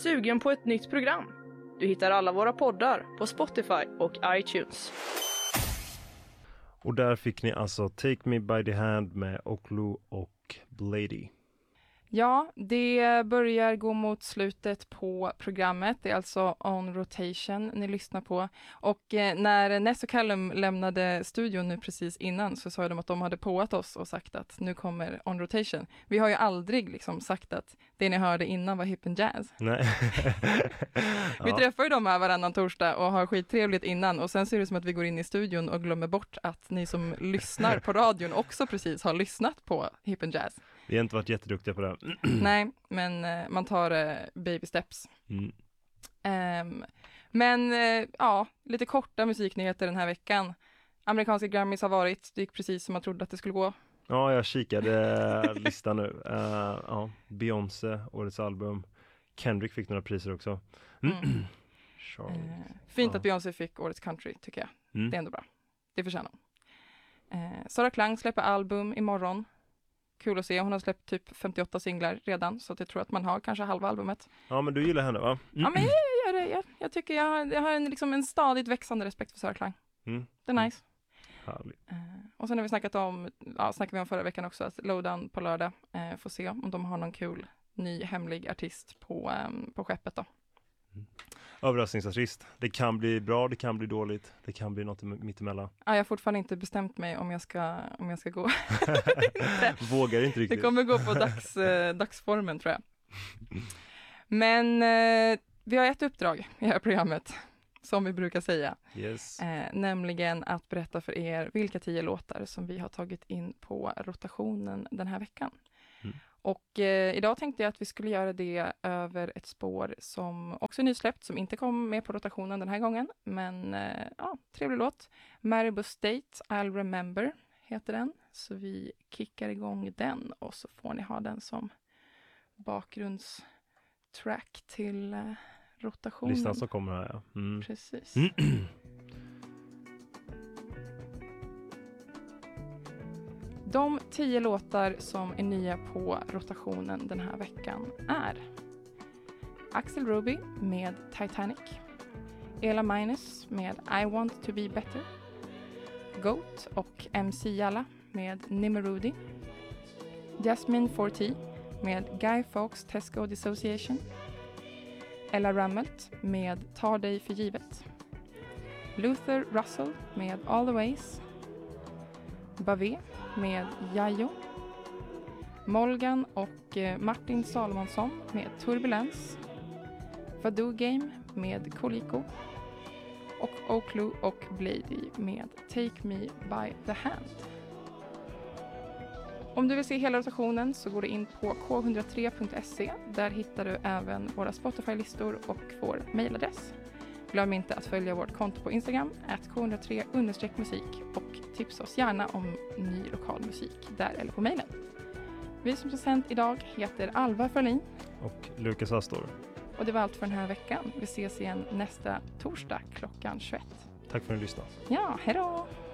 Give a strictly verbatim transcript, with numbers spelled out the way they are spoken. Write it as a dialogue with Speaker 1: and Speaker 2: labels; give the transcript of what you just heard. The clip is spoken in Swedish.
Speaker 1: sugen på ett nytt program? Du hittar alla våra poddar på Spotify och iTunes.
Speaker 2: Och där fick ni alltså Take Me By The Hand med Oklu och Blady.
Speaker 3: Ja, det börjar gå mot slutet på programmet. Det är alltså On Rotation ni lyssnar på. Och eh, när Ness och Callum lämnade studion nu precis innan så sa de att de hade påat oss och sagt att nu kommer On Rotation. Vi har ju aldrig liksom sagt att det ni hörde innan var hip and jazz.
Speaker 2: Nej.
Speaker 3: Vi
Speaker 2: Ja.
Speaker 3: träffar ju dem här varannan torsdag och har skittrevligt innan och sen ser det som att vi går in i studion och glömmer bort att ni som lyssnar på radion också precis har lyssnat på hip and jazz.
Speaker 2: Vi har inte varit jätteduktiga på det.
Speaker 3: Nej, men uh, man tar uh, baby steps.
Speaker 2: Mm.
Speaker 3: Um, men uh, ja, lite korta musiknyheter den här veckan. Amerikanska Grammys har varit, det gick precis som man trodde att det skulle gå.
Speaker 2: Ja, jag kikade listan nu. Uh, ja, Beyoncé, årets album. Kendrick fick några priser också.
Speaker 3: Mm.
Speaker 2: Charlie.
Speaker 3: Uh, fint
Speaker 2: ja.
Speaker 3: att Beyoncé fick årets country, tycker jag.
Speaker 2: Mm.
Speaker 3: Det är ändå bra. Det förtjänar hon. Uh, Sara Klang släpper album imorgon. Kul att se, hon har släppt typ femtioåtta singlar redan, så att jag tror att man har kanske halva albumet.
Speaker 2: Ja, men du gillar henne, va? Mm.
Speaker 3: Ja, men jag gör det. Jag, jag tycker jag har, jag har en, liksom en stadigt växande respekt för Sara Klang.
Speaker 2: Mm.
Speaker 3: Det är nice.
Speaker 2: Härligt.
Speaker 3: Uh, och sen har vi snackat om, ja, snackade vi om förra veckan också, att Lowdown på lördag uh, får se om de har någon kul ny hemlig artist på, um, på skeppet då.
Speaker 2: Mm. Överraskningsartist. Det kan bli bra, det kan bli dåligt, det kan bli något mittemellan.
Speaker 3: Ja, jag har fortfarande inte bestämt mig om jag ska, om jag ska gå.
Speaker 2: Vågar inte riktigt.
Speaker 3: Det kommer gå på dags, uh, dagsformen, tror jag. Men uh, vi har ett uppdrag i det här programmet, som vi brukar säga.
Speaker 2: Yes.
Speaker 3: Eh, nämligen att berätta för er vilka tio låtar som vi har tagit in på rotationen den här veckan.
Speaker 2: Mm.
Speaker 3: Och eh, idag tänkte jag att vi skulle göra det över ett spår som också är nysläppt, som inte kom med på rotationen den här gången. Men eh, ja, trevlig låt. Maribou State, I'll Remember heter den. Så vi kickar igång den och så får ni ha den som bakgrundstrack till eh, rotationen.
Speaker 2: Listan som kommer här, ja. Mm.
Speaker 3: Precis. De tio låtar som är nya på rotationen den här veckan är Axel Ruby med Titanic, Ela Minus med I Want To Be Better, Goat och M C Jalla med Nimmerudi, Jasmine four T med Guy Fawkes Tesco Dissociation, Ella Rammelt med Tar dig för givet, Luther Russell med All the Ways, Bavé med Jajo, Molgan och eh, Martin Salomonsson med Turbulens, Fado Game med Koliko och Oklu och Blady med Take Me By The Hand. Om du vill se hela rotationen så går du in på k one oh tre punkt se. Där hittar du även våra Spotify-listor och vår mejladress. Glöm inte att följa vårt konto på Instagram, at k one oh tre understreck musik, och tipsa oss gärna om ny lokal musik där eller på mejlen. Vi som har sänt idag heter Alva Ferlin
Speaker 2: och Lukas Astor.
Speaker 3: Och det var allt för den här veckan. Vi ses igen nästa torsdag klockan tjugoett.
Speaker 2: Tack för att ni lyssnade.
Speaker 3: Ja, hej då!